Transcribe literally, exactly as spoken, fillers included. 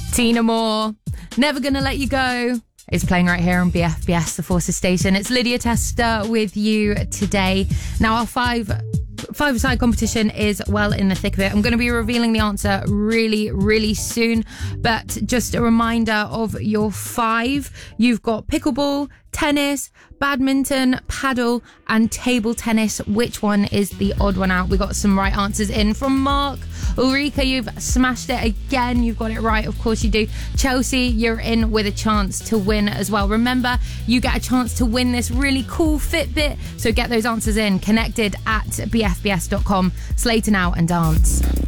Tina Moore, Never Gonna Let You Go. It's playing right here on B F B S, the Forces Station. It's Lydia Tester with you today. Now, our five five-a-side competition is well in the thick of it. I'm going to be revealing the answer really, really soon. But just a reminder of your five. You've got pickleball, tennis, badminton, paddle, and table tennis. Which one is the odd one out? We got some right answers in from Mark. Ulrika, you've smashed it again. You've got it right. Of course you do. Chelsea, you're in with a chance to win as well. Remember, you get a chance to win this really cool Fitbit. So get those answers in. Connected at b f b s dot com. Slater now and dance.